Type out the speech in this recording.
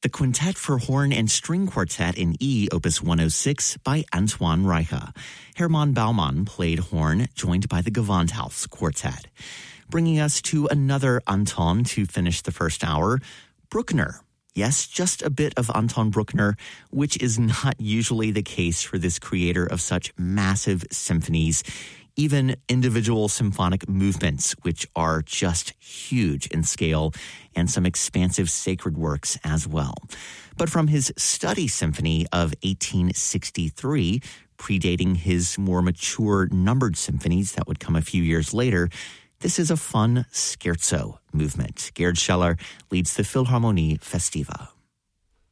The Quintet for Horn and String Quartet in E, Opus 106 by Antoine Reicha. Hermann Baumann played horn, joined by the Gewandhaus Quartet. Bringing us to another Anton to finish the first hour, Bruckner. Yes, just a bit of Anton Bruckner, which is not usually the case for this creator of such massive symphonies, even individual symphonic movements, which are just huge in scale, and some expansive sacred works as well. But from his Study Symphony of 1863, predating his more mature numbered symphonies that would come a few years later, this is a fun scherzo movement. Gerd Scheller leads the Philharmonie Festiva.